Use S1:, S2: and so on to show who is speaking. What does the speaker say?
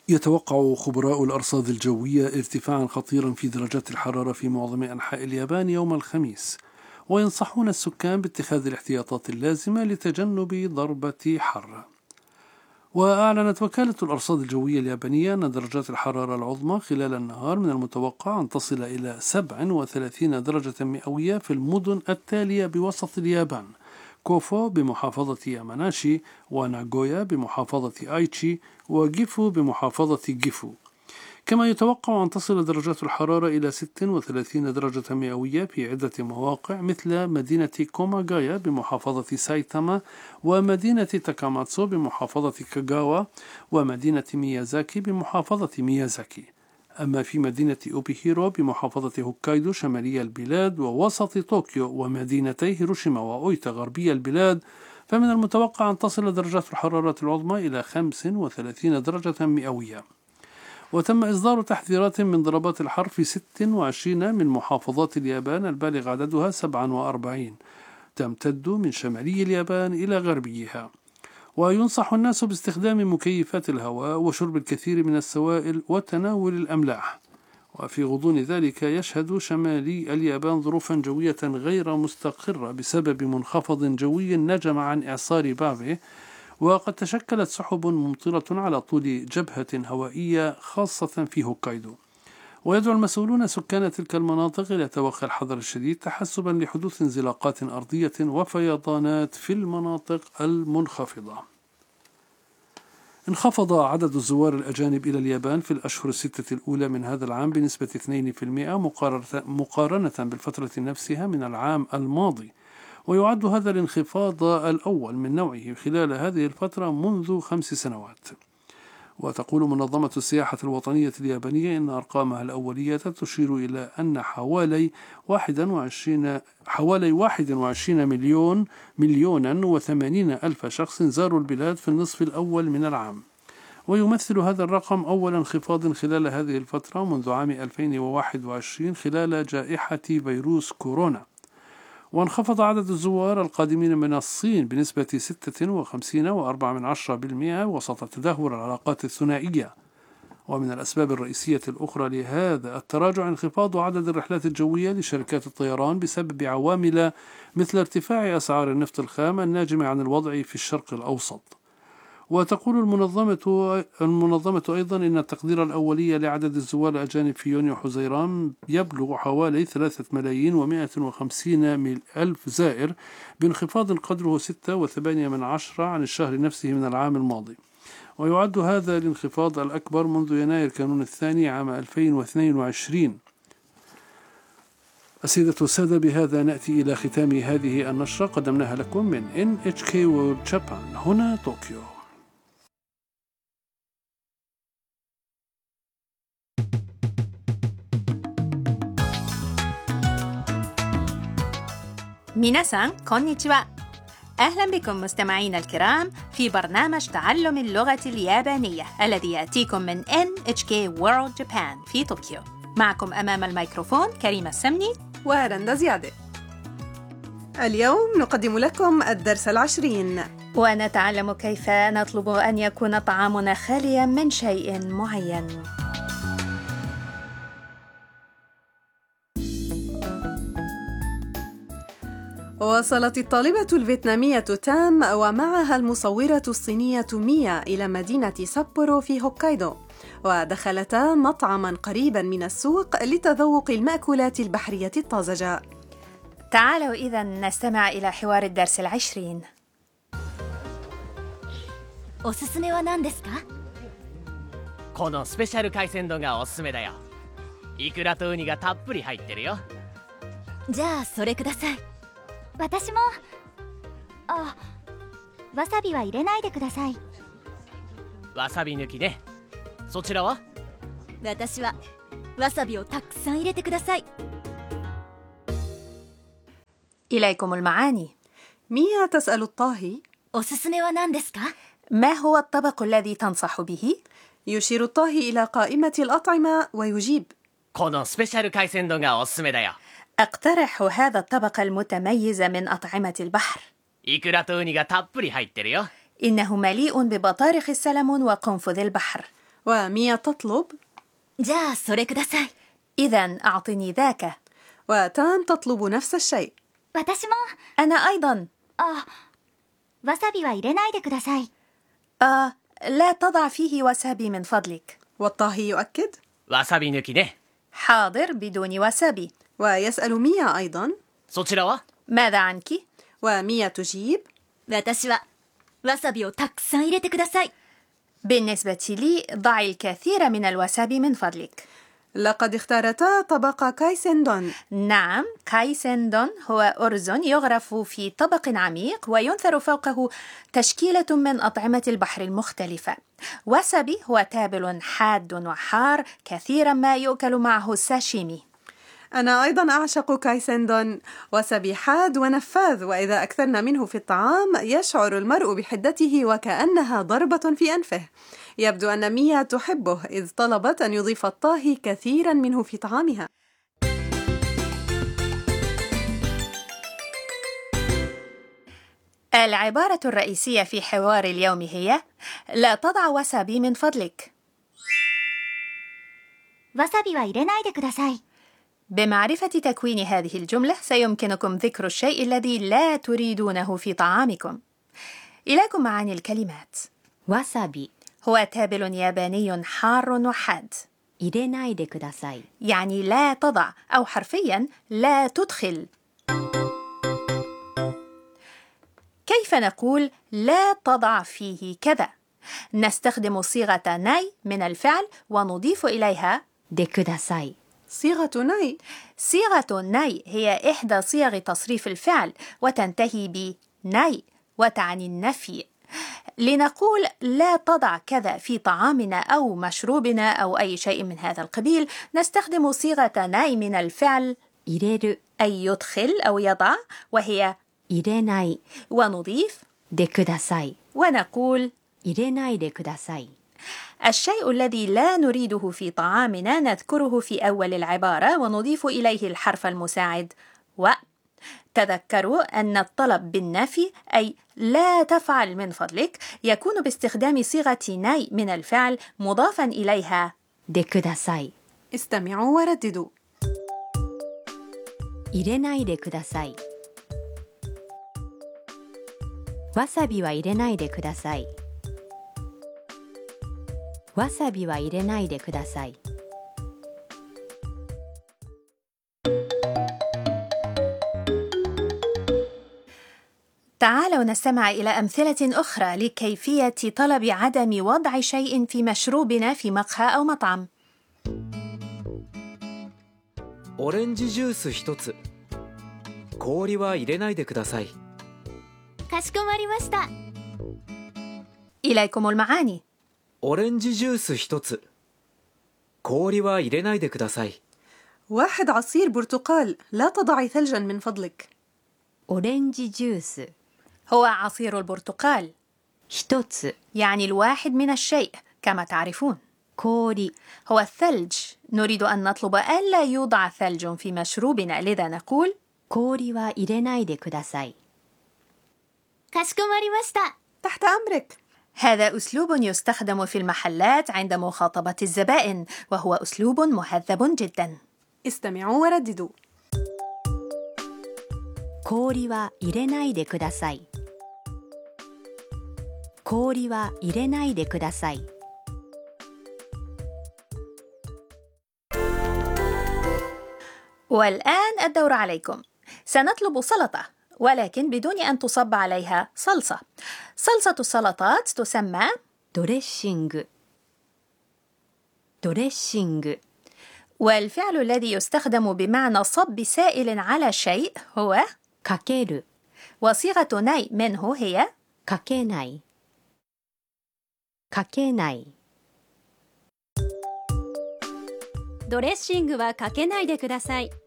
S1: يتوقع خبراء الأرصاد الجوية ارتفاعا خطيرا في درجات الحرارة في معظم أنحاء اليابان يوم الخميس، وينصحون السكان باتخاذ الاحتياطات اللازمة لتجنب ضربة حر. وأعلنت وكالة الأرصاد الجوية اليابانية أن درجات الحرارة العظمى خلال النهار من المتوقع أن تصل إلى 37 درجة مئوية في المدن التالية بوسط اليابان: كوفو بمحافظة ياماناشي، وناغويا بمحافظة آيتشي، وجيفو بمحافظة جيفو. كما يتوقع أن تصل درجات الحرارة إلى 36 درجة مئوية في عدة مواقع مثل مدينة كوماغايا بمحافظة سايتاما، ومدينة تاكاماتسو بمحافظة كاغاوا، ومدينة ميازاكي بمحافظة ميازاكي. أما في مدينة أوبيهيرو بمحافظة هوكايدو شمالي البلاد ووسط طوكيو، ومدينتي هيروشيما وأويتا غربي البلاد، فمن المتوقع أن تصل درجات الحرارة العظمى إلى 35 درجة مئوية. وتم إصدار تحذيرات من ضربات الحر في 26 من محافظات اليابان البالغ عددها 47، تمتد من شمالي اليابان إلى غربيها. وينصح الناس باستخدام مكيفات الهواء وشرب الكثير من السوائل وتناول الأملاح. وفي غضون ذلك يشهد شمالي اليابان ظروفا جوية غير مستقرة بسبب منخفض جوي نجم عن إعصار بافي، وقد تشكلت سحب ممطرة على طول جبهة هوائية خاصة في هوكايدو. ويدعو المسؤولون سكان تلك المناطق إلى توخي الحذر الشديد تحسبا لحدوث انزلاقات أرضية وفيضانات في المناطق المنخفضة. انخفض عدد الزوار الأجانب إلى اليابان في الأشهر الستة الأولى من هذا العام بنسبة 2% مقارنة بالفترة نفسها من العام الماضي، ويعد هذا الانخفاض الأول من نوعه خلال هذه الفترة منذ 5 سنوات. وتقول منظمة السياحة الوطنية اليابانية إن أرقامها الأولية تشير إلى أن حوالي 21 مليونا و80 ألف شخص زاروا البلاد في النصف الأول من العام، ويمثل هذا الرقم أول انخفاض خلال هذه الفترة منذ عام 2021 خلال جائحة فيروس كورونا. وانخفض عدد الزوار القادمين من الصين بنسبة 56.4% وسط تدهور العلاقات الثنائية. ومن الأسباب الرئيسية الأخرى لهذا التراجع انخفاض عدد الرحلات الجوية لشركات الطيران بسبب عوامل مثل ارتفاع أسعار النفط الخام الناجم عن الوضع في الشرق الأوسط. وتقول المنظمة أيضا إن التقدير الأولي لعدد الزوار الأجانب في يونيو حزيران يبلغ حوالي 3,150,000 زائر، بانخفاض قدره 6.8 عن الشهر نفسه من العام الماضي. ويعد هذا الانخفاض الأكبر منذ يناير كانون الثاني عام 2022. السيدة والسادة، بهذا نأتي إلى ختام هذه النشرة قدمناها لكم من NHK World Japan هنا طوكيو.
S2: ميناسان كونيتشوا، أهلا بكم مستمعين الكرام في برنامج تعلم اللغة اليابانية الذي يأتيكم من NHK World Japan في طوكيو. معكم أمام الميكروفون كريمة السمني
S3: ورندا زيادة. اليوم نقدم لكم الدرس 20،
S2: ونتعلم كيف نطلب أن يكون طعامنا خاليا من شيء معين.
S3: وصلت الطالبة الفيتنامية تام ومعها المصورة الصينية ميا إلى مدينة سابورو في هوكايدو، ودخلتا مطعما قريبا من السوق لتذوق المأكولات البحرية الطازجة.
S2: تعالوا إذن نستمع إلى حوار الدرس 20.
S4: おすすめは何ですか？
S5: このスペシャル海鮮丼がおすすめだよ。イクラとウニがたっぷり入ってるよ。
S4: じゃあそれください。私も。あ、わさびは入れないでください。
S5: わさび抜きね。そちらは？
S4: 私はわさびをたくさん入れてください。
S2: إليكم المعاني.
S3: ميا تسأل الطاهي:
S4: おすすめは何ですか؟
S2: ما هو الطبق الذي تنصح به؟
S3: يشير الطاهي إلى قائمة الأطعمة ويجيب:
S5: このスペシャル海鮮丼がおすすめだよ。
S2: أقترح هذا الطبق المتميز من أطعمة البحر.
S5: イクラとウニがたっぷり入ってるよ。
S2: إنه مليء ببطارخ السلمون وقنفذ البحر.
S3: وميا تطلب
S4: じゃあそれください。
S2: إذا أعطني ذاك.
S3: وتام تطلب نفس الشيء.
S4: 私も
S2: أنا أيضا.
S4: わさびは入れないでください。
S2: لا تضع فيه وسابي من فضلك.
S3: والطاهي يؤكد
S5: わさび抜きね。
S2: حاضر بدون وسابي.
S3: ويسأل ميا أيضا
S5: そちらは
S2: ماذا عنك؟
S3: وميا تجيب
S4: 私はわさびをたくさん入れてください。
S2: بالنسبة لي ضعي الكثير من الوسابي من فضلك.
S3: لقد اختارتا طبق كايسندون.
S2: نعم، كايسندون هو أرز يغرف في طبق عميق وينثر فوقه تشكيلة من أطعمة البحر المختلفة. وسابي هو تابل حاد وحار كثيرا ما يؤكل معه الساشيمي.
S3: أنا أيضا أعشق كايسندون، وسابي حاد ونفاذ، وإذا أكثرنا منه في الطعام يشعر المرء بحدته وكأنها ضربة في أنفه. يبدو أن ميا تحبه إذ طلبت أن يضيف الطاهي كثيرا منه في طعامها.
S2: العبارة الرئيسية في حوار اليوم هي لا تضع وسابي من فضلك.
S4: わさびは入れないでください。
S2: بمعرفة تكوين هذه الجملة سيمكنكم ذكر الشيء الذي لا تريدونه في طعامكم. إليكم معاني الكلمات.
S4: わさび
S2: هو تابل ياباني حار وحاد.
S4: 入れないでください。
S2: يعني لا تضع أو حرفيا لا تدخل. كيف نقول لا تضع فيه كذا؟ نستخدم صيغة ناي من الفعل ونضيف إليها
S4: でください。
S3: صيغة ناي.
S2: صيغة ناي هي إحدى صيغ تصريف الفعل وتنتهي بناي وتعني النفي. لنقول لا تضع كذا في طعامنا أو مشروبنا أو أي شيء من هذا القبيل نستخدم صيغة ناي من الفعل
S4: 入れる
S2: أي يدخل أو يضع وهي
S4: 入れない
S2: ونضيف
S4: でください。
S2: ونقول
S4: 入れないでください。
S2: الشيء الذي لا نريده في طعامنا نذكره في أول العبارة ونضيف إليه الحرف المساعد و. تذكروا أن الطلب بالنفي أي لا تفعل من فضلك يكون باستخدام صيغة ناي من الفعل مضافا إليها
S4: でください。
S3: استمعوا ورددوا.
S4: 入れないでください。わさびは入れないでください。わさびは入れないでください。
S2: تعالوا نستمع إلى أمثلة أخرى لكيفية طلب عدم وضع شيء في مشروبنا في مقهى أو مطعم.
S6: オレンジジュース1つ。氷は入れないでください。
S4: かしこまりました。
S2: إليكم المعاني.
S6: オレンジジュース1つ。氷は入れないでください。
S3: واحد عصير برتقال، لا تضعي ثلجا من فضلك.
S4: オレンジジュース
S2: هو عصير البرتقال
S4: 1つ
S2: يعني الواحد من الشيء كما تعرفون.
S4: 氷
S2: هو الثلج. نريد أن نطلب ألا يوضع ثلج في مشروبنا لذا نقول
S4: 氷は入れないでください。かしこまりました。
S3: تحت أمرك.
S2: هذا أسلوب يستخدم في المحلات عند مخاطبة الزبائن وهو أسلوب مهذب جدا.
S3: استمعوا ورددوا.
S4: 氷は入れないでください。氷は入れないでください。
S2: والآن الدور عليكم. سنطلب سلطة ولكن بدون أن تصب عليها صلصة. صلصة السلطات تسمى
S4: ドレッシングドレッシング
S2: والفعل الذي يستخدم بمعنى صب سائل على شيء هو
S4: かける
S2: وصيغة ناي منه هي
S4: かけないかけないドレッシングはかけないでください。